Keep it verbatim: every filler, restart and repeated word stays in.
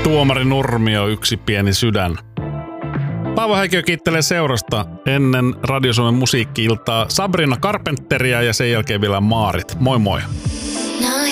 Tuomari Nurmio, Yksi pieni sydän. Paavo Häikiö kiittelee seurasta ennen Radio Suomen musiikki-iltaa Sabrina Carpenteria ja sen jälkeen vielä Maarit. Moi moi!